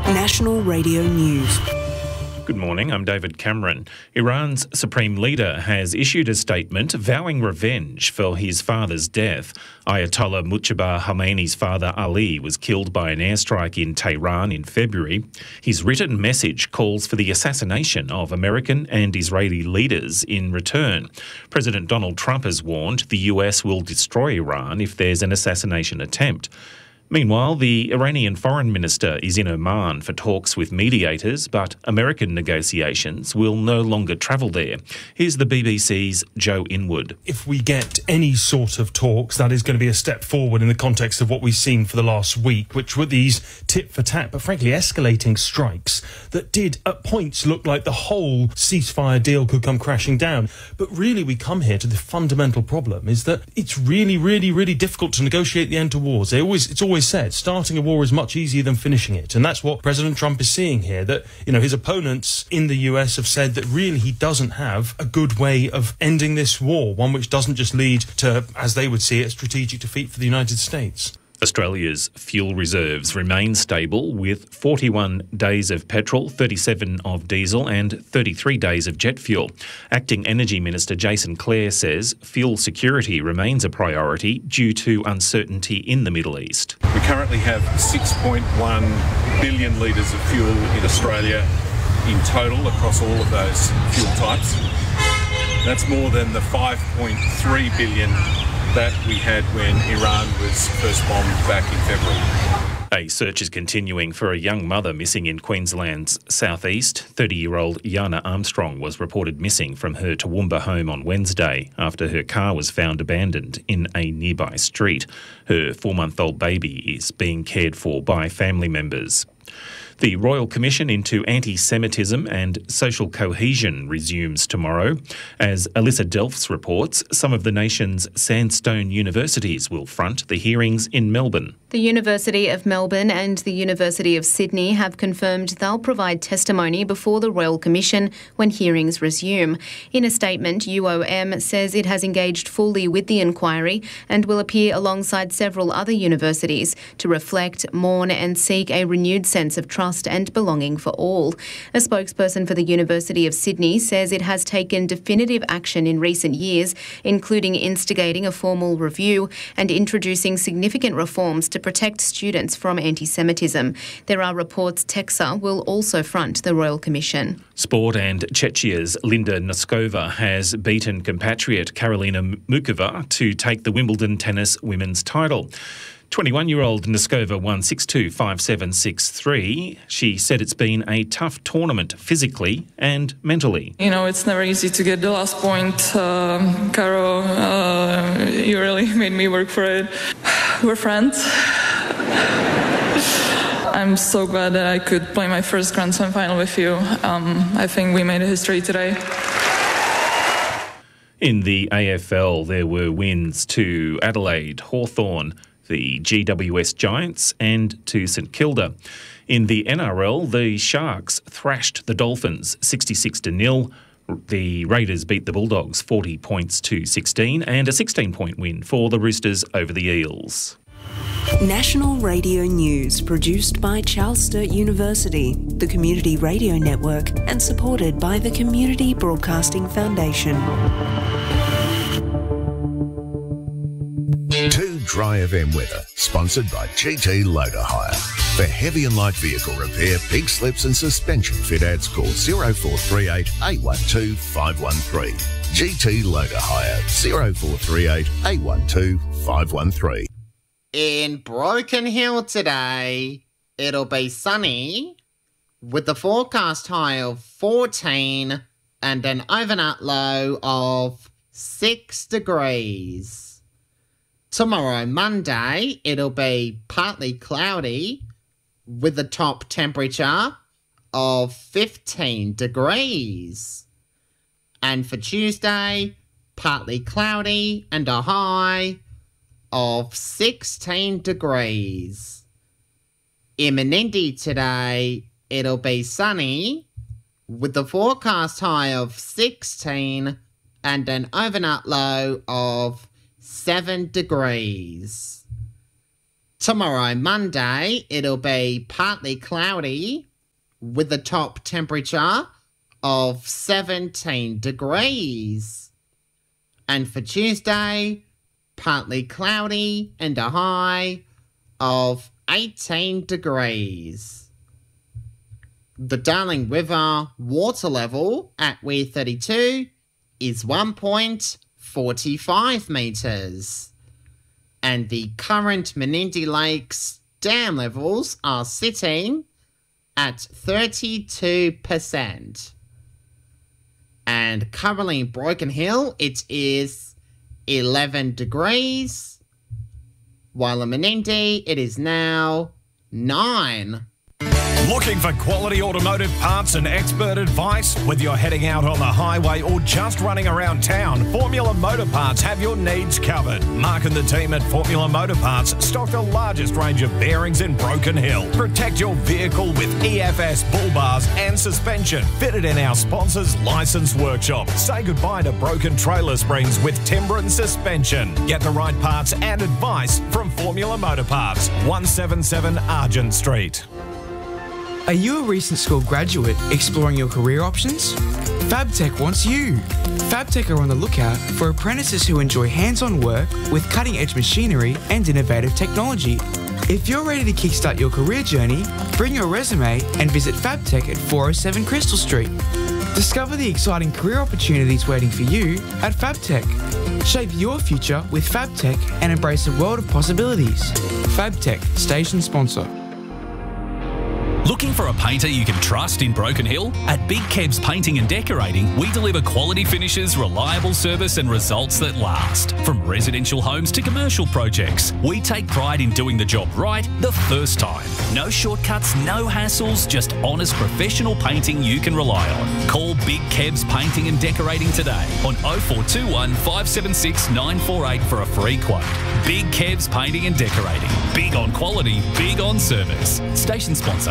National Radio News. Good morning, I'm David Cameron. Iran's supreme leader has issued a statement vowing revenge for his father's death. Ayatollah Mujtaba Khomeini's father Ali was killed by an airstrike in Tehran in February. His written message calls for the assassination of American and Israeli leaders in return. President Donald Trump has warned the US will destroy Iran if there's an assassination attempt. Meanwhile, the Iranian foreign minister is in Oman for talks with mediators, but American negotiations will no longer travel there. Here's the BBC's Joe Inwood. If we get any sort of talks, that is going to be a step forward in the context of what we've seen for the last week, which were these tit-for-tat, but frankly escalating strikes that did at points look like the whole ceasefire deal could come crashing down. But really we come here to the fundamental problem is that it's really, really, really difficult to negotiate the end to wars. It's always said starting a war is much easier than finishing it, and that's what President Trump is seeing here, that his opponents in the US have said that really he doesn't have a good way of ending this war, one which doesn't just lead to, as they would see it, strategic defeat for the United States. Australia's fuel reserves remain stable with 41 days of petrol, 37 of diesel and 33 days of jet fuel. Acting Energy Minister Jason Clare says fuel security remains a priority due to uncertainty in the Middle East. We currently have 6.1 billion litres of fuel in Australia in total across all of those fuel types. That's more than the 5.3 billion that we had when Iran was first bombed back in February. A search is continuing for a young mother missing in Queensland's southeast. 30-year-old Yana Armstrong was reported missing from her Toowoomba home on Wednesday after her car was found abandoned in a nearby street. Her 4-month-old baby is being cared for by family members. The Royal Commission into Anti-Semitism and Social Cohesion resumes tomorrow. As Alyssa Delfs reports, some of the nation's sandstone universities will front the hearings in Melbourne. The University of Melbourne and the University of Sydney have confirmed they'll provide testimony before the Royal Commission when hearings resume. In a statement, UOM says it has engaged fully with the inquiry and will appear alongside several other universities to reflect, mourn and seek a renewed sense of trust and belonging for all. A spokesperson for the University of Sydney says it has taken definitive action in recent years, including instigating a formal review and introducing significant reforms to protect students from anti-Semitism. There are reports TEXA will also front the Royal Commission. Sport and Czechia's Linda Noskova has beaten compatriot Karolina Mukova to take the Wimbledon tennis women's title. 21-year-old Noskova won 6-2, 5-7, 6-3. She said it's been a tough tournament physically and mentally. It's never easy to get the last point. Caro, you really made me work for it. We're friends. I'm so glad that I could play my first Grand Slam final with you. I think we made a history today. In the AFL, there were wins to Adelaide, Hawthorn, the GWS Giants and to St Kilda. In the NRL, the Sharks thrashed the Dolphins 66-0. The Raiders beat the Bulldogs 40 points to 16 and a 16-point win for the Roosters over the Eels. National Radio News, produced by Charles Sturt University, the Community Radio Network, and supported by the Community Broadcasting Foundation. Dry FM weather, sponsored by GT Loader Hire. For heavy and light vehicle repair, pig slips and suspension fit outs, call 0438 812 513. GT Loader Hire, 0438 812 513. In Broken Hill today, it'll be sunny with the forecast high of 14 and an overnight low of 6 degrees. Tomorrow, Monday, it'll be partly cloudy with a top temperature of 15 degrees. And for Tuesday, partly cloudy and a high of 16 degrees. In Menindee today, it'll be sunny with the forecast high of 16 and an overnight low of 7 degrees. Tomorrow, Monday, it'll be partly cloudy with a top temperature of 17 degrees. And for Tuesday, partly cloudy and a high of 18 degrees. The Darling River water level at Weir 32 is 1.45 metres. And the current Menindee Lakes dam levels are sitting at 32%. And currently in Broken Hill, it is 11 degrees. While in Menindee, it is now 9. Looking for quality automotive parts and expert advice? Whether you're heading out on the highway or just running around town, Formula Motor Parts have your needs covered. Mark and the team at Formula Motor Parts stock the largest range of bearings in Broken Hill. Protect your vehicle with EFS bull bars and suspension fitted in our sponsor's licensed workshop. Say goodbye to broken trailer springs with Timbren suspension. Get the right parts and advice from Formula Motor Parts, 177 Argent Street. Are you a recent school graduate exploring your career options? FabTech wants you. FabTech are on the lookout for apprentices who enjoy hands-on work with cutting-edge machinery and innovative technology. If you're ready to kickstart your career journey, bring your resume and visit FabTech at 407 Crystal Street. Discover the exciting career opportunities waiting for you at FabTech. Shape your future with FabTech and embrace a world of possibilities. FabTech, station sponsor. Looking for a painter you can trust in Broken Hill? At Big Kebs Painting and Decorating, we deliver quality finishes, reliable service and results that last. From residential homes to commercial projects, we take pride in doing the job right the first time. No shortcuts, no hassles, just honest professional painting you can rely on. Call Big Kebs Painting and Decorating today on 0421 576 948 for a free quote. Big Kebs Painting and Decorating. Big on quality, big on service. Station sponsor.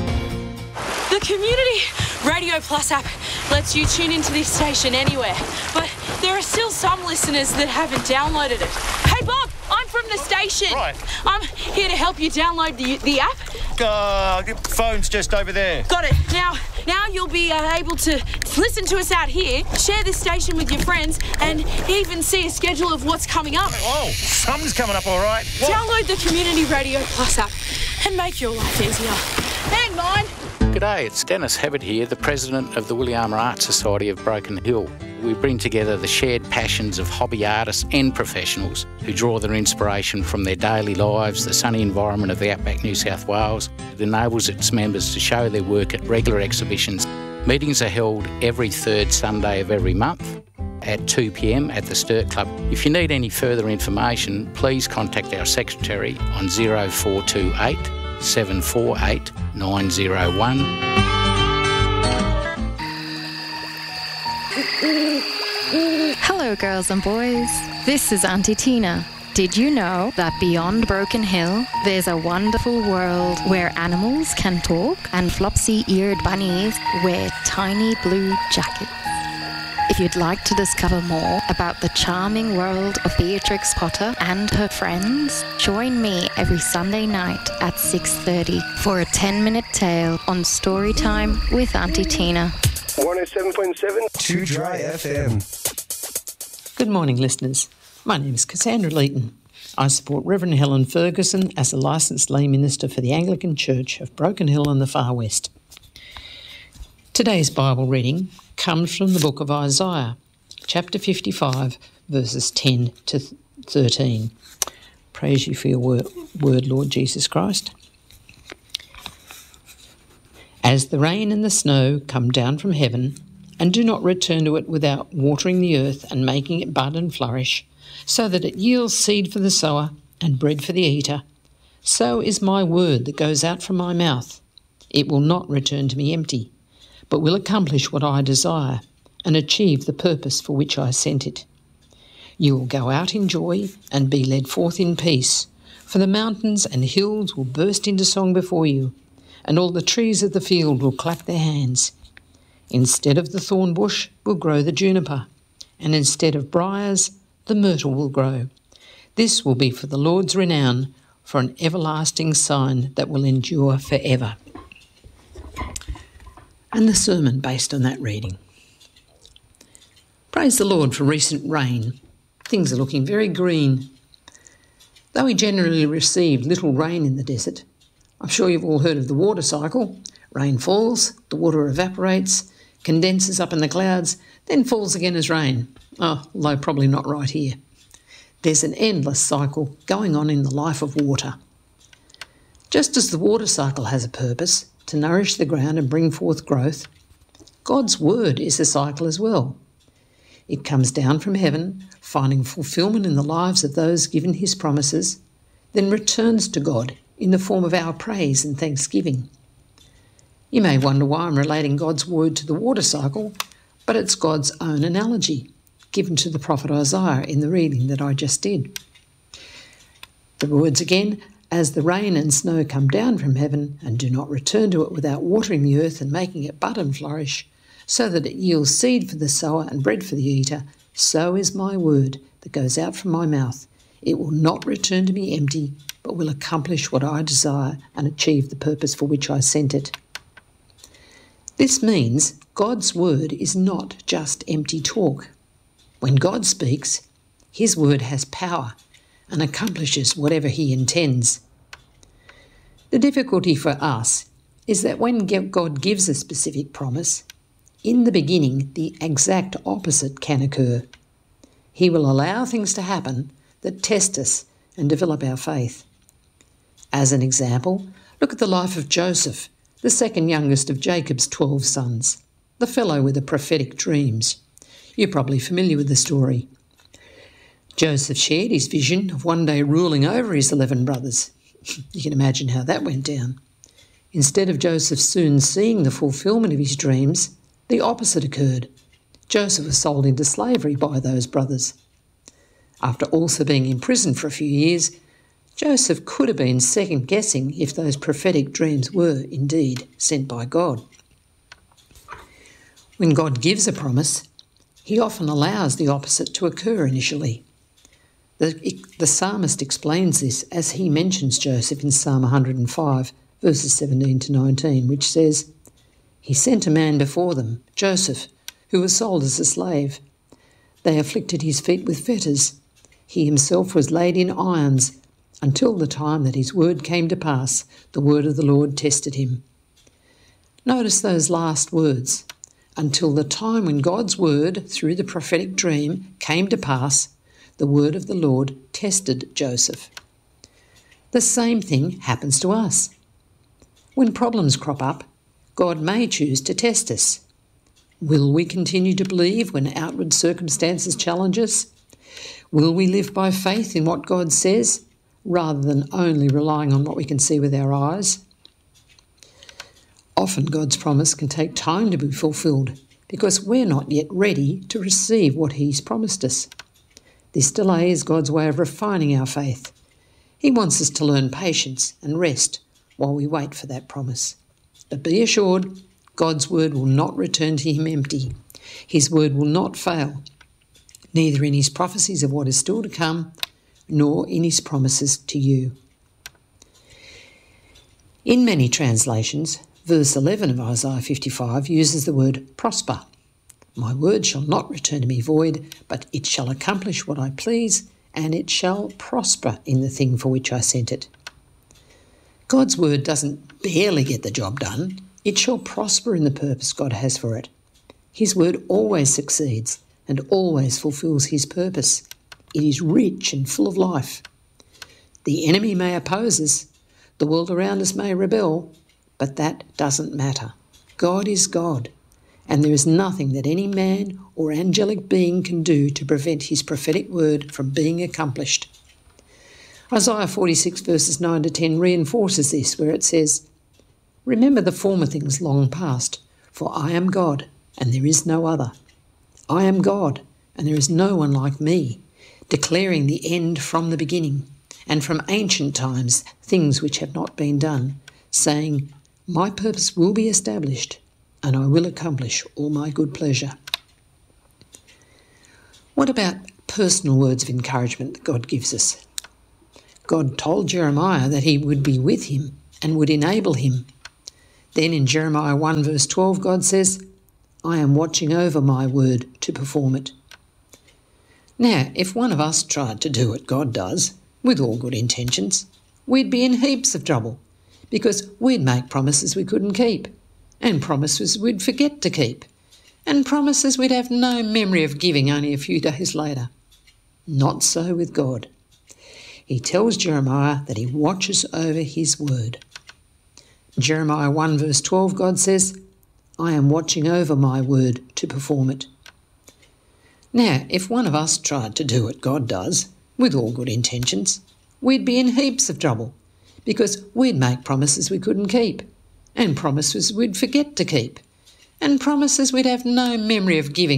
The Community Radio Plus app lets you tune into this station anywhere, but there are still some listeners that haven't downloaded it. Hey Bob, I'm from the station. Right. I'm here to help you download the app. Phone's just over there. Got it. Now you'll be able to listen to us out here, share this station with your friends, and even see a schedule of what's coming up. Oh, something's coming up all right. What? Download the Community Radio Plus app and make your life easier. And mine. G'day, it's Dennis Hebbert here, the President of the Williama Art Society of Broken Hill. We bring together the shared passions of hobby artists and professionals who draw their inspiration from their daily lives, the sunny environment of the outback New South Wales. It enables its members to show their work at regular exhibitions. Meetings are held every third Sunday of every month at 2 p.m. at the Sturt Club. If you need any further information, please contact our secretary on 0428 748 901. Hello, girls and boys. This is Auntie Tina. Did you know that beyond Broken Hill, there's a wonderful world where animals can talk and flopsy-eared bunnies wear tiny blue jackets? If you'd like to discover more about the charming world of Beatrix Potter and her friends, join me every Sunday night at 6:30 for a 10-minute tale on Storytime with Auntie Tina. 107.7 2 Dry FM. Good morning, listeners. My name is Cassandra Leeton. I support Reverend Helen Ferguson as a licensed lay minister for the Anglican Church of Broken Hill in the Far West. Today's Bible reading comes from the book of Isaiah, chapter 55, verses 10 to 13. Praise you for your word, Lord Jesus Christ. As the rain and the snow come down from heaven, and do not return to it without watering the earth and making it bud and flourish, so that it yields seed for the sower and bread for the eater, so is my word that goes out from my mouth. It will not return to me empty, but will accomplish what I desire and achieve the purpose for which I sent it. You will go out in joy and be led forth in peace, for the mountains and hills will burst into song before you, and all the trees of the field will clap their hands. Instead of the thorn bush will grow the juniper, and instead of briars the myrtle will grow. This will be for the Lord's renown, for an everlasting sign that will endure forever. And the sermon based on that reading. Praise the Lord for recent rain. Things are looking very green. Though we generally receive little rain in the desert, I'm sure you've all heard of the water cycle. Rain falls, the water evaporates, condenses up in the clouds, then falls again as rain. Although probably not right here. There's an endless cycle going on in the life of water. Just as the water cycle has a purpose, to nourish the ground and bring forth growth, God's word is a cycle as well. It comes down from heaven, finding fulfilment in the lives of those given his promises, then returns to God in the form of our praise and thanksgiving. You may wonder why I'm relating God's word to the water cycle, but it's God's own analogy, given to the prophet Isaiah in the reading that I just did. The words again, as the rain and snow come down from heaven and do not return to it without watering the earth and making it bud and flourish, so that it yields seed for the sower and bread for the eater, so is my word that goes out from my mouth. It will not return to me empty, but will accomplish what I desire and achieve the purpose for which I sent it. This means God's word is not just empty talk. When God speaks, his word has power and accomplishes whatever he intends. The difficulty for us is that when God gives a specific promise, in the beginning the exact opposite can occur. He will allow things to happen that test us and develop our faith. As an example, look at the life of Joseph, the second youngest of Jacob's 12 sons, the fellow with the prophetic dreams. You're probably familiar with the story. Joseph shared his vision of one day ruling over his 11 brothers. You can imagine how that went down. Instead of Joseph soon seeing the fulfilment of his dreams, the opposite occurred. Joseph was sold into slavery by those brothers. After also being imprisoned for a few years, Joseph could have been second-guessing if those prophetic dreams were indeed sent by God. When God gives a promise, he often allows the opposite to occur initially. The psalmist explains this as he mentions Joseph in Psalm 105, verses 17 to 19, which says, "He sent a man before them, Joseph, who was sold as a slave. They afflicted his feet with fetters. He himself was laid in irons, until the time that his word came to pass. The word of the Lord tested him." Notice those last words. Until the time when God's word, through the prophetic dream, came to pass, the word of the Lord tested Joseph. The same thing happens to us. When problems crop up, God may choose to test us. Will we continue to believe when outward circumstances challenge us? Will we live by faith in what God says, rather than only relying on what we can see with our eyes? Often God's promise can take time to be fulfilled because we're not yet ready to receive what he's promised us. This delay is God's way of refining our faith. He wants us to learn patience and rest while we wait for that promise. But be assured, God's word will not return to him empty. His word will not fail, neither in his prophecies of what is still to come, nor in his promises to you. In many translations, verse 11 of Isaiah 55 uses the word prosper. My word shall not return to me void, but it shall accomplish what I please, and it shall prosper in the thing for which I sent it. God's word doesn't barely get the job done. It shall prosper in the purpose God has for it. His word always succeeds and always fulfills his purpose. It is rich and full of life. The enemy may oppose us, the world around us may rebel, but that doesn't matter. God is God, and there is nothing that any man or angelic being can do to prevent his prophetic word from being accomplished. Isaiah 46 verses 9 to 10 reinforces this, where it says, "Remember the former things long past, for I am God, and there is no other. I am God, and there is no one like me, declaring the end from the beginning, and from ancient times things which have not been done, saying, my purpose will be established, and I will accomplish all my good pleasure." What about personal words of encouragement that God gives us? God told Jeremiah that he would be with him and would enable him. Then in Jeremiah 1 verse 12, God says, I am watching over my word to perform it. Now, if one of us tried to do what God does, with all good intentions, we'd be in heaps of trouble, because we'd make promises we couldn't keep, and promises we'd forget to keep, and promises we'd have no memory of giving only a few days later. Not so with God. He tells Jeremiah that he watches over his word. Jeremiah 1 verse 12, God says, I am watching over my word to perform it. Now, if one of us tried to do what God does, with all good intentions, we'd be in heaps of trouble, because we'd make promises we couldn't keep, and promises we'd forget to keep, and promises we'd have no memory of giving